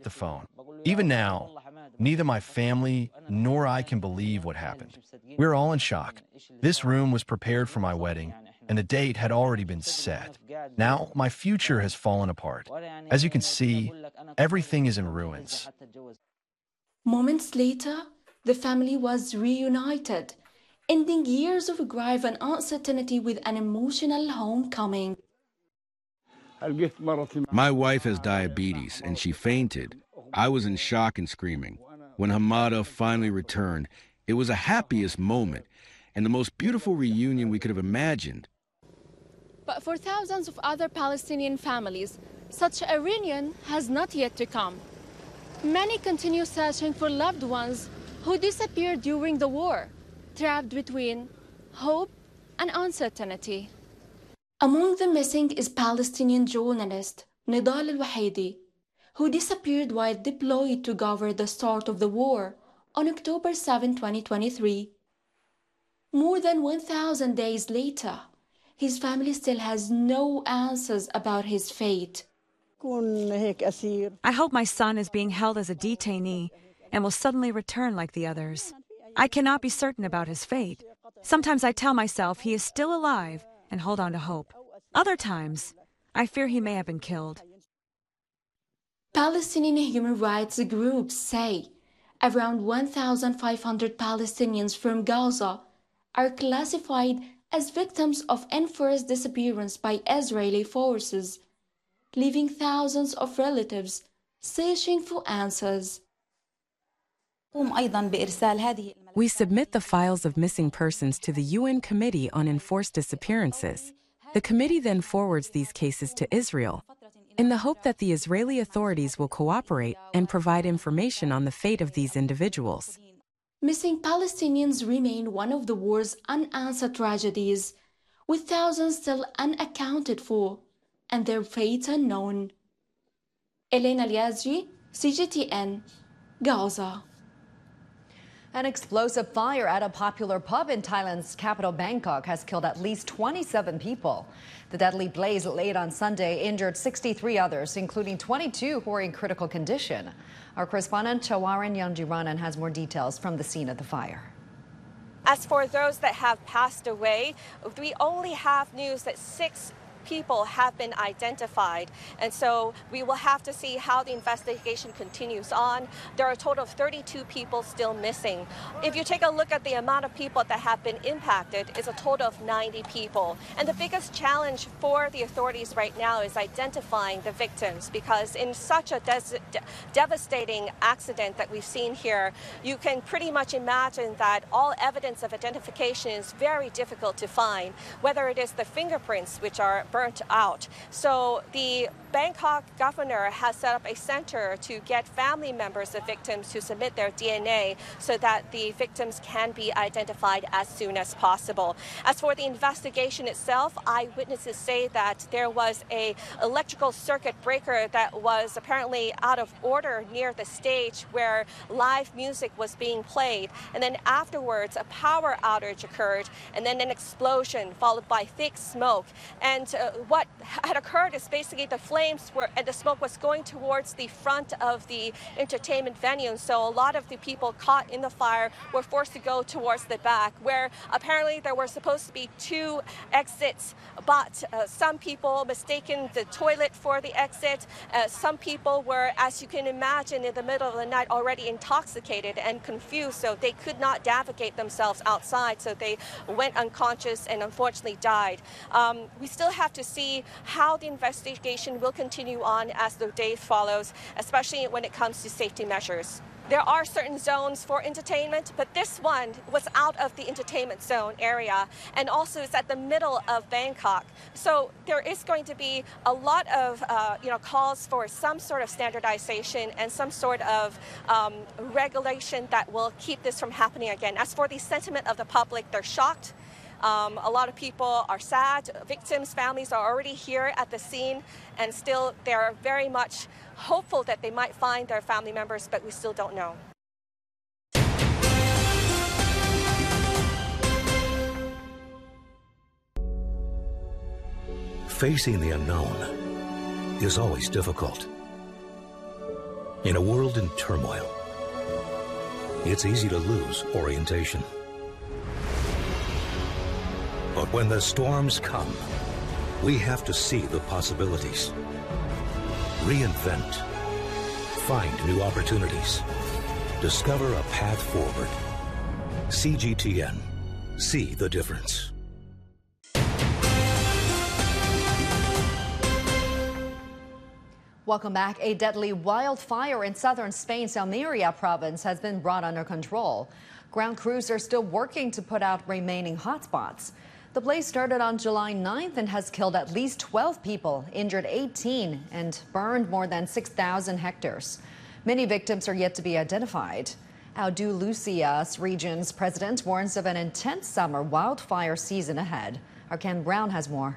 up the phone. Even now, neither my family nor I can believe what happened. We're all in shock. This room was prepared for my wedding, and the date had already been set. Now, my future has fallen apart. As you can see, everything is in ruins. Moments later, the family was reunited, ending years of grief and uncertainty with an emotional homecoming. My wife has diabetes, and she fainted. I was in shock and screaming. When Hamada finally returned, it was the happiest moment and the most beautiful reunion we could have imagined. But for thousands of other Palestinian families, such a reunion has not yet to come. Many continue searching for loved ones who disappeared during the war, trapped between hope and uncertainty. Among the missing is Palestinian journalist Nidal al-Wahidi, who disappeared while deployed to cover the start of the war on October 7, 2023. More than 1,000 days later, his family still has no answers about his fate. I hope my son is being held as a detainee and will suddenly return like the others. I cannot be certain about his fate. Sometimes I tell myself he is still alive and hold on to hope. Other times, I fear he may have been killed. Palestinian human rights groups say around 1,500 Palestinians from Gaza are classified as victims of enforced disappearance by Israeli forces, leaving thousands of relatives searching for answers. We submit the files of missing persons to the UN Committee on Enforced Disappearances. The committee then forwards these cases to Israel, in the hope that the Israeli authorities will cooperate and provide information on the fate of these individuals. Missing Palestinians remain one of the war's unanswered tragedies, with thousands still unaccounted for and their fates unknown. Elena Liazri, CGTN, Gaza. An explosive fire at a popular pub in Thailand's capital Bangkok has killed at least 27 people. The deadly blaze late on Sunday injured 63 others, including 22 who are in critical condition. Our correspondent Chawaran Yangiranan has more details from the scene of the fire. As for those that have passed away, we only have news that 6 people have been identified, and so we will have to see how the investigation continues on. There are a total of 32 people still missing. If you take a look at the amount of people that have been impacted, it's a total of 90 people. And the biggest challenge for the authorities right now is identifying the victims, because in such a devastating accident that we've seen here, you can pretty much imagine that all evidence of identification is very difficult to find, whether it is the fingerprints, which are burnt out. So the Bangkok governor has set up a center to get family members of victims to submit their DNA so that the victims can be identified as soon as possible. As for the investigation itself, eyewitnesses say that there was an electrical circuit breaker that was apparently out of order near the stage where live music was being played. And then afterwards, a power outage occurred, and then an explosion followed by thick smoke. And what had occurred is basically the flames were, and the smoke was going towards the front of the entertainment venue. And so a lot of the people caught in the fire were forced to go towards the back, where apparently there were supposed to be 2 exits, but some people mistaken the toilet for the exit. Some people were, as you can imagine, in the middle of the night already intoxicated and confused, so they could not navigate themselves outside, so they went unconscious and unfortunately died. We still have to see how the investigation will continue on as the day follows, especially when it comes to safety measures. There are certain zones for entertainment, but this one was out of the entertainment zone area, and also it's at the middle of Bangkok. So there is going to be a lot of calls for some sort of standardization and some sort of regulation that will keep this from happening again. As for the sentiment of the public, they're shocked. A lot of people are sad. Victims' families are already here at the scene, and still they're very much hopeful that they might find their family members, but we still don't know. Facing the unknown is always difficult. In a world in turmoil, it's easy to lose orientation. But when the storms come, we have to see the possibilities. Reinvent. Find new opportunities. Discover a path forward. CGTN. See the difference. Welcome back. A deadly wildfire in southern Spain's Almeria province has been brought under control. Ground crews are still working to put out remaining hotspots. The blaze started on July 9th and has killed at least 12 people, injured 18, and burned more than 6,000 hectares. Many victims are yet to be identified. Andalusia's region's president warns of an intense summer wildfire season ahead. Our Ken Brown has more.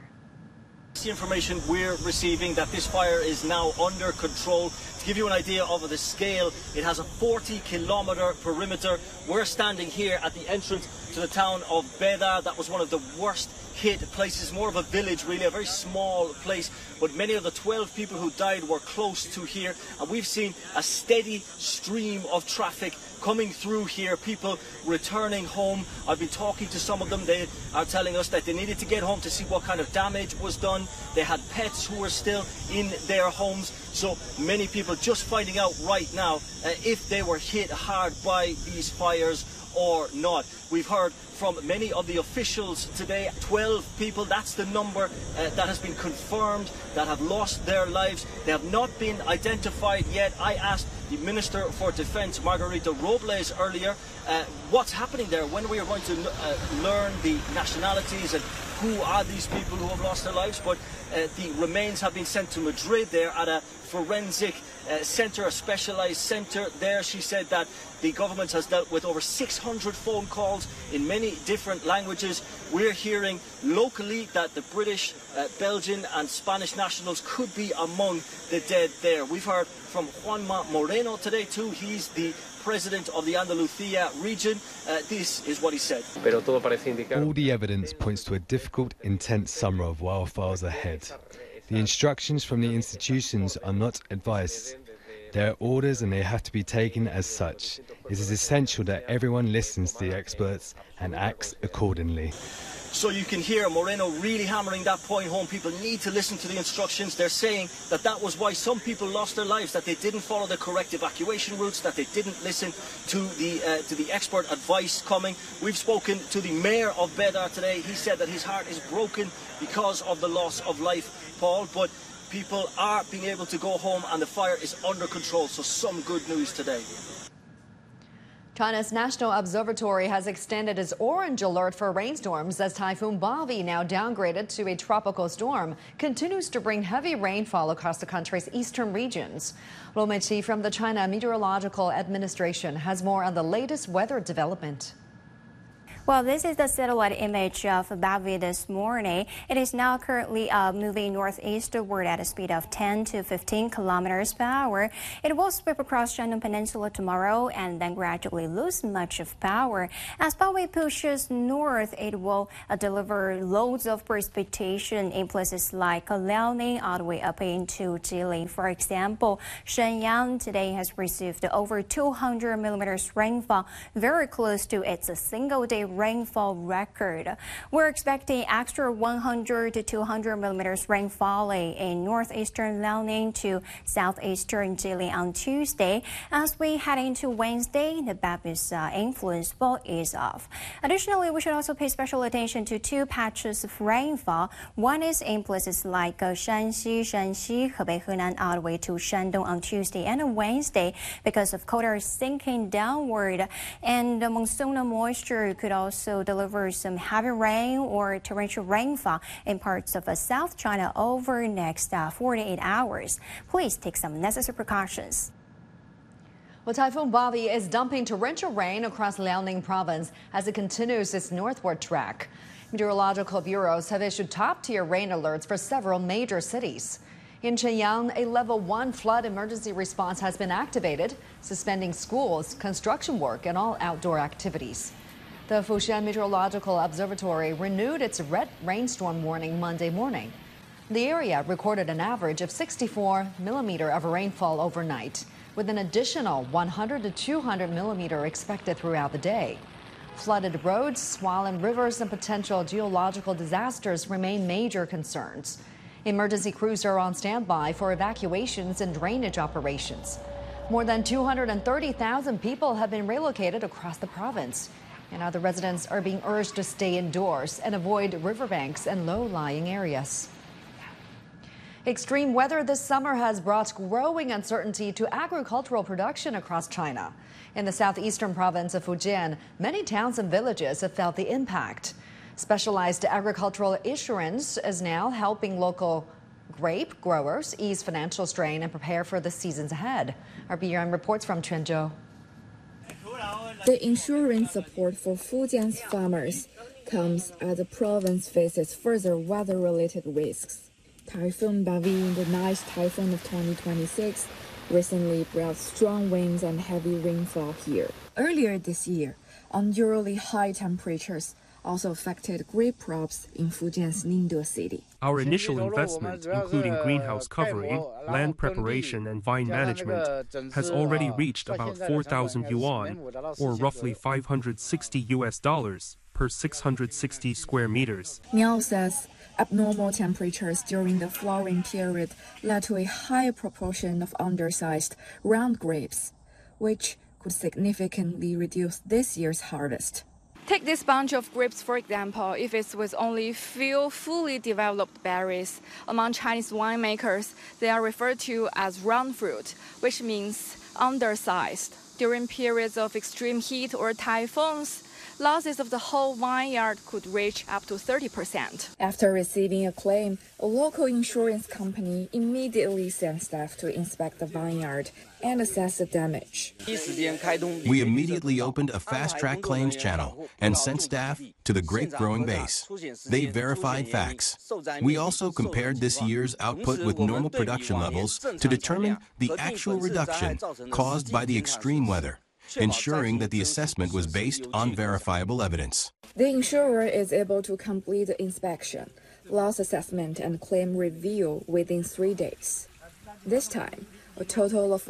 The information we're receiving that this fire is now under control. To give you an idea of the scale, it has a 40-kilometer perimeter. We're standing here at the entrance to the town of Beda. That was one of the worst hit places, more of a village really, a very small place, but many of the 12 people who died were close to here, and we've seen a steady stream of traffic coming through here, people returning home. I've been talking to some of them. They are telling us that they needed to get home to see what kind of damage was done. They had pets who were still in their homes, so many people just finding out right now if they were hit hard by these fires or not. We've heard from many of the officials today, 12 people, that's the number that has been confirmed that have lost their lives. They have not been identified yet. I asked the Minister for Defence, Margarita Robles, earlier what's happening there, when we are going to learn the nationalities and who are these people who have lost their lives. But the remains have been sent to Madrid there at a forensic centre, a specialised centre there. She said that the government has dealt with over 600 phone calls in many different languages. We're hearing locally that the British, Belgian and Spanish nationals could be among the dead there. We've heard from Juanma Moreno today too. He's the president of the Andalusia region. This is what he said. All the evidence points to a difficult, intense summer of wildfires ahead. The instructions from the institutions are not advice. They are orders and they have to be taken as such. It is essential that everyone listens to the experts and acts accordingly. So you can hear Moreno really hammering that point home. People need to listen to the instructions. They're saying that that was why some people lost their lives, that they didn't follow the correct evacuation routes, that they didn't listen to the expert advice coming. We've spoken to the mayor of Beda today. He said that his heart is broken because of the loss of life, Paul, but people are being able to go home and the fire is under control, so some good news today. China's National Observatory has extended its orange alert for rainstorms as Typhoon Bobby, now downgraded to a tropical storm, continues to bring heavy rainfall across the country's eastern regions. Lo Meiqi from the China Meteorological Administration has more on the latest weather development. Well, this is the satellite image of Bobby this morning. It is now currently moving northeastward at a speed of 10 to 15 kilometers per hour. It will sweep across Shandong Peninsula tomorrow and then gradually lose much of power. As Bobby pushes north, it will deliver loads of precipitation in places like Liaoning all the way up into Jilin. For example, Shenyang today has received over 200 millimeters rainfall, very close to its single-day rainfall record. We're expecting extra 100 to 200 millimeters rainfall in northeastern Liaoning to southeastern Jilin on Tuesday. As we head into Wednesday, the Bobby's influence will ease off. Additionally, we should also pay special attention to two patches of rainfall. One is in places like Shanxi, Hebei, Henan, all the way to Shandong on Tuesday and Wednesday because of cold air sinking downward, and the monsoonal moisture could also deliver some heavy rain or torrential rainfall in parts of South China over the next 48 hours. Please take some necessary precautions. Well, Typhoon Bobby is dumping torrential rain across Liaoning province as it continues its northward track. Meteorological bureaus have issued top-tier rain alerts for several major cities. In Shenyang, a level 1 flood emergency response has been activated, suspending schools, construction work, and all outdoor activities. The Fushan Meteorological Observatory renewed its red rainstorm warning Monday morning. The area recorded an average of 64 millimeter of rainfall overnight, with an additional 100 to 200 millimeter expected throughout the day. Flooded roads, swollen rivers, and potential geological disasters remain major concerns. Emergency crews are on standby for evacuations and drainage operations. More than 230,000 people have been relocated across the province, and other residents are being urged to stay indoors and avoid riverbanks and low-lying areas. Extreme weather this summer has brought growing uncertainty to agricultural production across China. In the southeastern province of Fujian, many towns and villages have felt the impact. Specialized agricultural insurance is now helping local grape growers ease financial strain and prepare for the seasons ahead. Our BRM reports from Quanzhou. The insurance support for Fujian's farmers comes as the province faces further weather-related risks. Typhoon Bavi, the ninth typhoon of 2026, recently brought strong winds and heavy rainfall here. Earlier this year, unusually high temperatures also affected grape crops in Fujian's Ningde city. Our initial investment, including greenhouse covering, land preparation, and vine management, has already reached about 4,000 yuan, or roughly $560 per 660 square meters. Miao says abnormal temperatures during the flowering period led to a high proportion of undersized round grapes, which could significantly reduce this year's harvest. Take this bunch of grapes, for example. If it's with only few fully developed berries, among Chinese winemakers, they are referred to as round fruit, which means undersized. During periods of extreme heat or typhoons, losses of the whole vineyard could reach up to 30%. After receiving a claim, a local insurance company immediately sent staff to inspect the vineyard and assess the damage. We immediately opened a fast-track claims channel and sent staff to the grape-growing base. They verified facts. We also compared this year's output with normal production levels to determine the actual reduction caused by the extreme weather, ensuring that the assessment was based on verifiable evidence. The insurer is able to complete the inspection, loss assessment, and claim review within 3 days. This time, a total of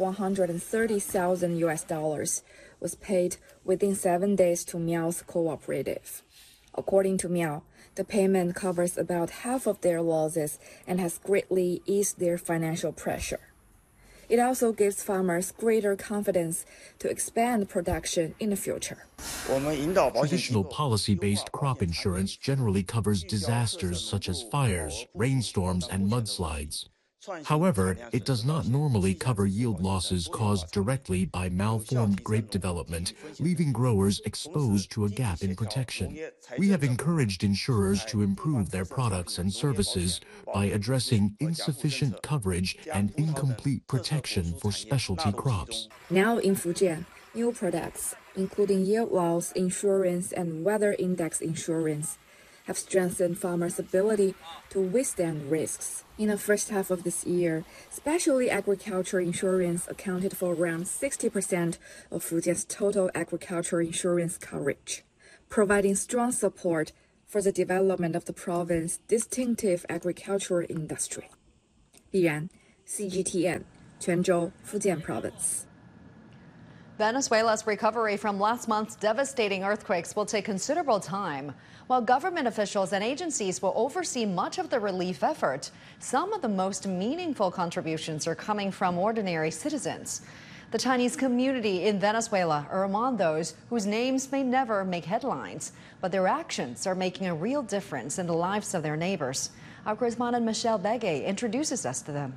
$130,000 was paid within 7 days to Miao's cooperative. According to Miao, the payment covers about half of their losses and has greatly eased their financial pressure. It also gives farmers greater confidence to expand production in the future. Traditional policy-based crop insurance generally covers disasters such as fires, rainstorms, and mudslides. However, it does not normally cover yield losses caused directly by malformed grape development, leaving growers exposed to a gap in protection. We have encouraged insurers to improve their products and services by addressing insufficient coverage and incomplete protection for specialty crops. Now in Fujian, new products, including yield loss insurance and weather index insurance, have strengthened farmers' ability to withstand risks. In the first half of this year, specialty agriculture insurance accounted for around 60% of Fujian's total agriculture insurance coverage, providing strong support for the development of the province's distinctive agricultural industry. Yan, CGTN, Quanzhou, Fujian Province. Venezuela's recovery from last month's devastating earthquakes will take considerable time. While government officials and agencies will oversee much of the relief effort, some of the most meaningful contributions are coming from ordinary citizens. The Chinese community in Venezuela are among those whose names may never make headlines, but their actions are making a real difference in the lives of their neighbors. Our correspondent Michelle Begay introduces us to them.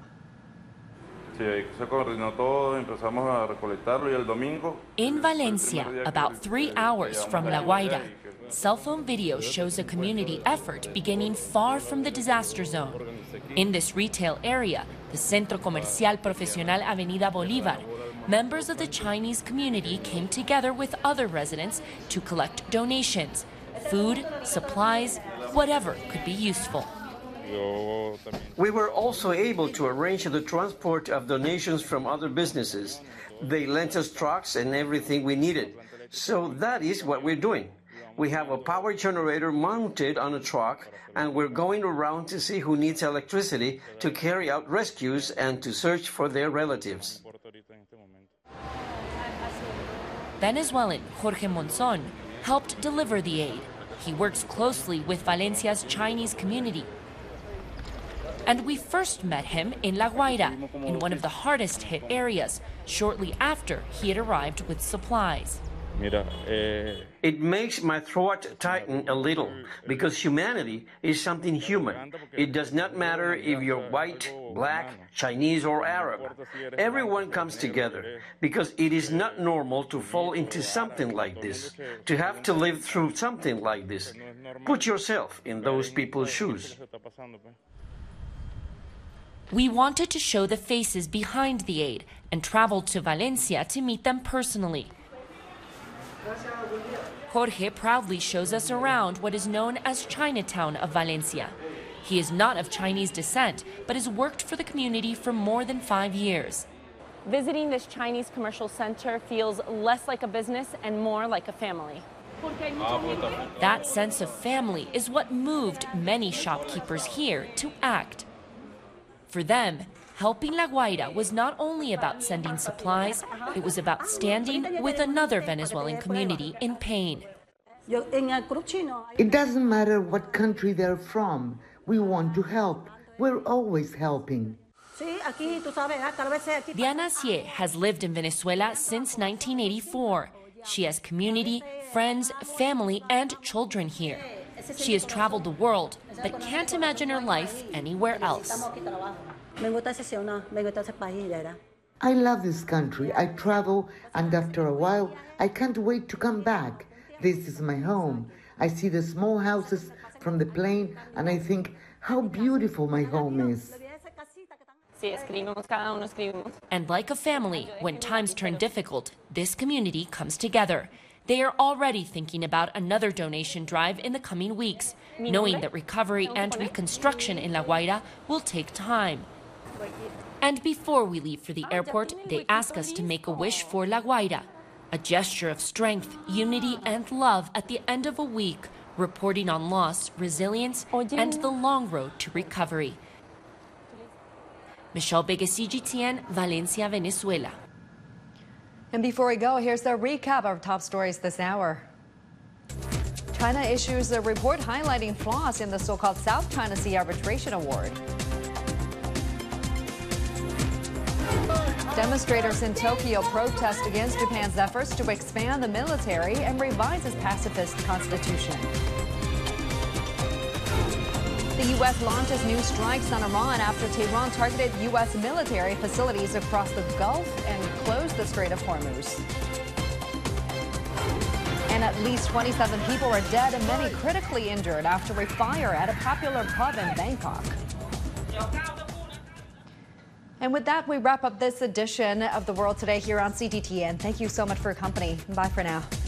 In Valencia, about 3 hours from La Guaira, cell phone video shows a community effort beginning far from the disaster zone. In this retail area, the Centro Comercial Profesional Avenida Bolívar, members of the Chinese community came together with other residents to collect donations, food, supplies, whatever could be useful. We were also able to arrange the transport of donations from other businesses. They lent us trucks and everything we needed. So that is what we're doing. We have a power generator mounted on a truck, and we're going around to see who needs electricity to carry out rescues and to search for their relatives. Venezuelan Jorge Monzon helped deliver the aid. He works closely with Valencia's Chinese community. And we first met him in La Guaira, in one of the hardest hit areas, shortly after he had arrived with supplies. It makes my throat tighten a little, because humanity is something human. It does not matter if you're white, black, Chinese, or Arab. Everyone comes together, because it is not normal to fall into something like this, to have to live through something like this. Put yourself in those people's shoes. We wanted to show the faces behind the aid and traveled to Valencia to meet them personally. Jorge proudly shows us around what is known as Chinatown of Valencia. He is not of Chinese descent, but has worked for the community for more than 5 years. Visiting this Chinese commercial center feels less like a business and more like a family. That sense of family is what moved many shopkeepers here to act. For them, helping La Guaira was not only about sending supplies, it was about standing with another Venezuelan community in pain. It doesn't matter what country they're from. We want to help. We're always helping. Diana Sie has lived in Venezuela since 1984. She has community, friends, family, and children here. She has traveled the world, but can't imagine her life anywhere else. I love this country. I travel, and after a while, I can't wait to come back. This is my home. I see the small houses from the plane, and I think how beautiful my home is. And like a family, when times turn difficult, this community comes together. They are already thinking about another donation drive in the coming weeks, knowing that recovery and reconstruction in La Guaira will take time. And before we leave for the airport, they ask us to make a wish for La Guaira, a gesture of strength, unity, and love at the end of a week, reporting on loss, resilience, and the long road to recovery. Michelle Beguesi, Valencia, Venezuela. And before we go, here's the recap of top stories this hour. China issues a report highlighting flaws in the so-called South China Sea Arbitration Award. Demonstrators in Tokyo protest against Japan's efforts to expand the military and revise its pacifist constitution. The U.S. launches new strikes on Iran after Tehran targeted U.S. military facilities across the Gulf and closed the Strait of Hormuz. And at least 27 people are dead and many critically injured after a fire at a popular pub in Bangkok. And with that, we wrap up this edition of The World Today here on CGTN. Thank you so much for your company. Bye for now.